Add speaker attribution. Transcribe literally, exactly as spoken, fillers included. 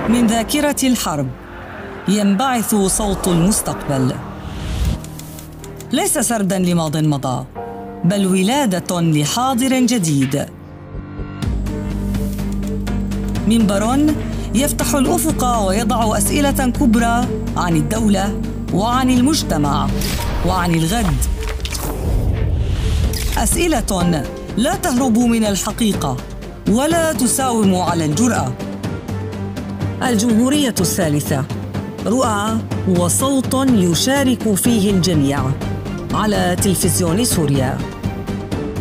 Speaker 1: من ذاكرة الحرب ينبعث صوت المستقبل، ليس سردا لماض مضى، بل ولادة لحاضر جديد. منبر يفتح الأفق ويضع أسئلة كبرى عن الدولة وعن المجتمع وعن الغد، أسئلة لا تهرب من الحقيقة ولا تساوم على الجرأة. الجمهورية الثالثة، رؤى وصوت يشارك فيه الجميع، على تلفزيون سوريا.